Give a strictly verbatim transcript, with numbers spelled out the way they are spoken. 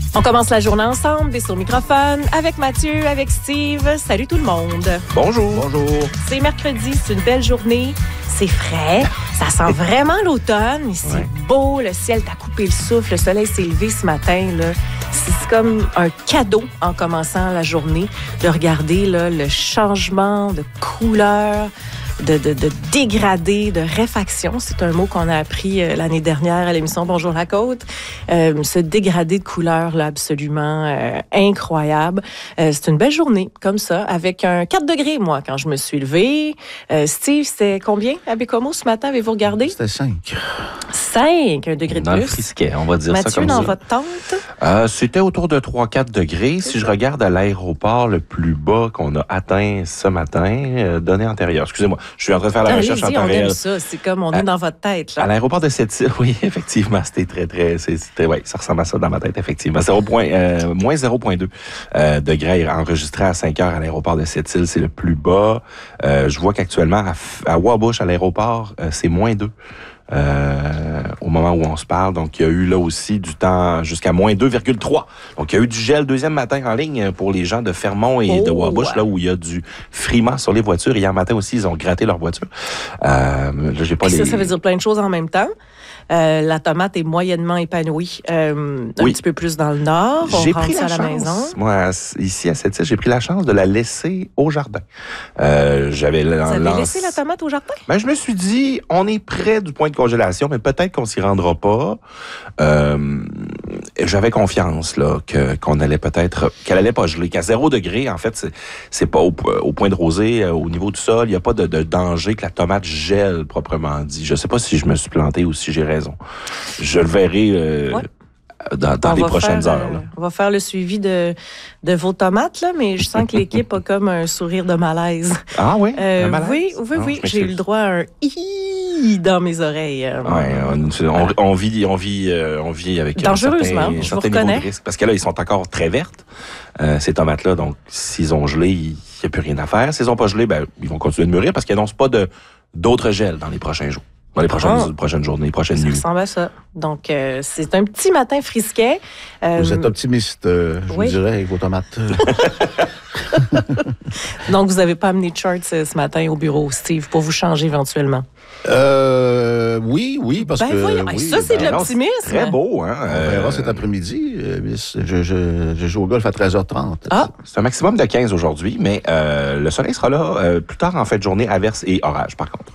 On commence la journée ensemble, des sur microphone, avec Mathieu, avec Steve. Salut tout le monde. Bonjour. Bonjour. C'est mercredi, c'est une belle journée. C'est frais, ça sent vraiment l'automne. C'est ouais. beau, le ciel t'a coupé le souffle, le soleil s'est levé ce matin. Là. C'est comme un cadeau en commençant la journée de regarder là, le changement de couleur, de, de, de dégradé, de réfaction. C'est un mot qu'on a appris euh, l'année dernière à l'émission Bonjour la Côte. Euh, ce dégradé de couleur là, absolument euh, incroyable. Euh, c'est une belle journée comme ça, avec un quatre degrés, moi, quand je me suis levée. Euh, Steve, c'était combien à Bécomo ce matin? Avez-vous regardé? C'était cinq. cinq, un degré de dans plus. Le Frisquet, on va dire Mathieu, ça comme dans ça. Mathieu, dans votre tente? Euh, c'était autour de trois à quatre degrés. Si je regarde à l'aéroport, le plus bas qu'on a atteint ce matin, euh, données antérieures. Excusez-moi, je suis en train de faire la Allez-y, recherche en temps on réel. aime ça. C'est comme on est à, dans votre tête. Là. À l'aéroport de Sept-Îles, oui, effectivement, c'était très, très... C'était, ouais, ça ressemble à ça dans ma tête, effectivement. zéro point, euh, moins zéro virgule deux euh, degrés enregistré à cinq heures à l'aéroport de Sept-Îles. C'est le plus bas. Euh, je vois qu'actuellement, à, à Wabush, à l'aéroport, euh, c'est moins deux. Euh, au moment où on se parle. Donc, il y a eu là aussi du temps jusqu'à moins deux virgule trois. Donc, il y a eu du gel deuxième matin en ligne pour les gens de Fermont et oh, de Wabush, ouais. là où il y a du friement sur les voitures. Hier matin aussi, ils ont gratté leur voiture. Euh, là, j'ai pas et les... ça, ça veut dire plein de choses en même temps. Euh, la tomate est moyennement épanouie euh, un oui. petit peu plus dans le nord. On j'ai rentre pris la à la chance, maison. Moi, ici à Sept-Îles, j'ai pris la chance de la laisser au jardin. Euh, j'avais Vous avez lance... laissé la tomate au jardin? Ben, je me suis dit, on est près du point de congélation, mais peut-être qu'on s'y rendra pas. Euh, j'avais confiance là que qu'on allait peut-être qu'elle allait pas geler. Qu'à zéro degré, en fait, c'est, c'est pas au, au point de rosée, au niveau du sol, il y a pas de, de danger que la tomate gèle proprement dit. Je sais pas si je me suis planté ou si j'ai raison. Je le verrai euh, ouais. dans, dans les prochaines faire, heures. Là. On va faire le suivi de, de vos tomates, là, mais je sens que l'équipe a comme un sourire de malaise. Ah oui? Euh, un malaise? Oui, oui, non, oui. J'ai eu le droit à un hi dans mes oreilles. Ouais, on, on, on vit, on vit, euh, on vit avec dangereusement, un certain, je certain vous reconnais. niveau de risque. Parce que là, ils sont encore très vertes, euh, ces tomates-là. Donc, s'ils ont gelé, il n'y a plus rien à faire. S'ils n'ont pas gelé, ben, ils vont continuer de mûrir parce qu'ils n'annoncent pas de, d'autres gels dans les prochains jours. Dans les prochaines, oh. prochaines journées, les prochaines ça nuits. Ça ressemble à ça. Donc, euh, c'est un petit matin frisquet. Euh, vous êtes optimiste, euh, je oui. vous dirais, avec vos tomates. Donc, vous n'avez pas amené de shorts ce matin au bureau, Steve, pour vous changer éventuellement? Euh, oui, oui, parce ben, que... Voyons. Oui, ça, c'est ben, de l'optimisme. C'est très beau, hein? On verra cet après-midi. Je, je, je joue au golf à treize heures trente. Ah. C'est un maximum de quinze aujourd'hui, mais euh, le soleil sera là euh, plus tard en fin de journée, averse et orage, par contre.